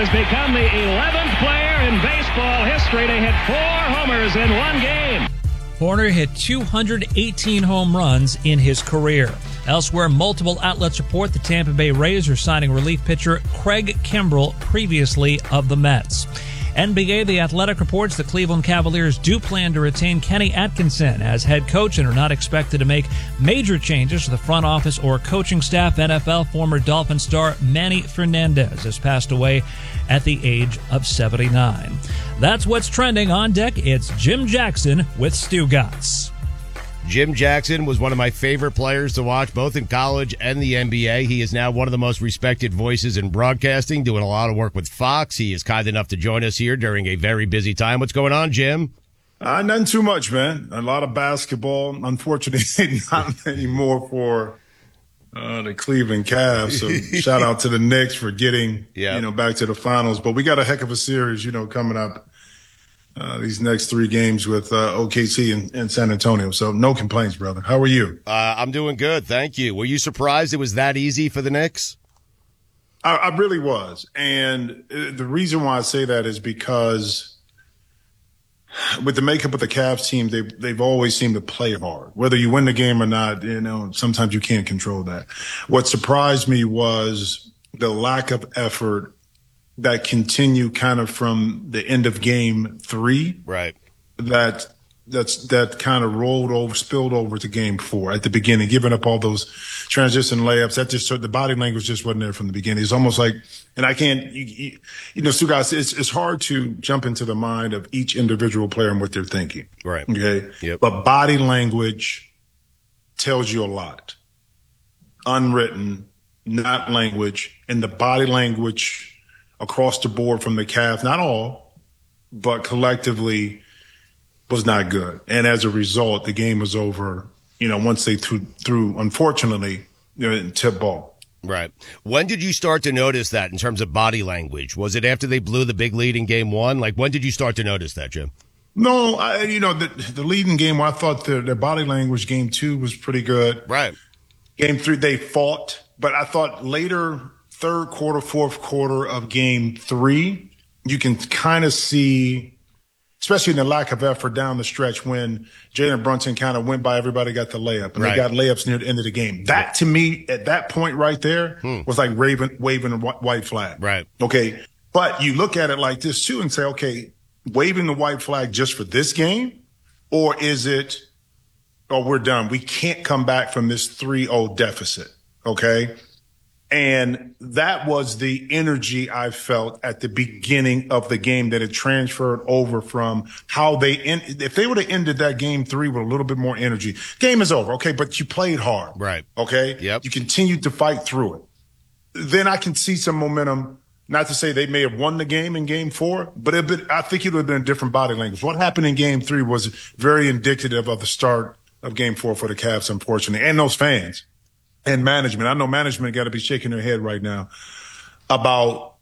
has become the 11th player in baseball history to hit 4 homers in one game. Hoerner hit 218 home runs in his career. Elsewhere, multiple outlets report the Tampa Bay Rays are signing relief pitcher Craig Kimbrell, previously of the Mets. NBA The Athletic reports the Cleveland Cavaliers do plan to retain Kenny Atkinson as head coach and are not expected to make major changes to the front office or coaching staff. NFL former Dolphin star Manny Fernandez has passed away at the age of 79. That's what's trending. On deck, it's Jim Jackson with Stugotz. Jim Jackson was one of my favorite players to watch, both in college and the NBA. He is now one of the most respected voices in broadcasting, doing a lot of work with Fox. He is kind enough to join us here during a very busy time. What's going on, Jim? Nothing too much, man. A lot of basketball. Unfortunately, not anymore for the Cleveland Cavs. So shout out to the Knicks for getting, back to the finals. But we got a heck of a series, coming up. These next 3 games with OKC and San Antonio. So no complaints, brother. How are you? I'm doing good. Thank you. Were you surprised it was that easy for the Knicks? I really was. And the reason why I say that is because with the makeup of the Cavs team, they've always seemed to play hard. Whether you win the game or not, sometimes you can't control that. What surprised me was the lack of effort that continued kind of from the end of game 3. Right. That kind of spilled over to game 4 at the beginning, giving up all those transition layups. That just, the body language just wasn't there from the beginning. It's almost like, and I can't, Stu, guys, it's hard to jump into the mind of each individual player and what they're thinking. Right. Okay. Yep. But body language tells you a lot. Unwritten, not language, and the body language across the board from the Cavs, not all, but collectively was not good. And as a result, the game was over, once they threw unfortunately, tip ball. Right. When did you start to notice that in terms of body language? Was it after they blew the big lead in game 1? Like, when did you start to notice that, Jim? No, the lead in game 1, I thought their body language, game 2 was pretty good. Right. Game 3, they fought, but I thought later, third quarter, fourth quarter of game 3, you can kind of see, especially in the lack of effort down the stretch when Jalen Brunson kind of went by everybody, got the layup, and they got layups near the end of the game. That, to me, at that point right there, was like waving a white flag. Right. Okay. But you look at it like this, too, and say, okay, waving the white flag just for this game? Or is it, we're done. We can't come back from this 3-0 deficit. Okay. And that was the energy I felt at the beginning of the game that had transferred over from how if they would have ended that game 3 with a little bit more energy, game is over. Okay. But you played hard. Right. Okay. Yep. You continued to fight through it. Then I can see some momentum. Not to say they may have won the game in game 4, but I think it would have been a different body language. What happened in game 3 was very indicative of the start of game 4 for the Cavs, unfortunately, and those fans. And management. I know management got to be shaking their head right now about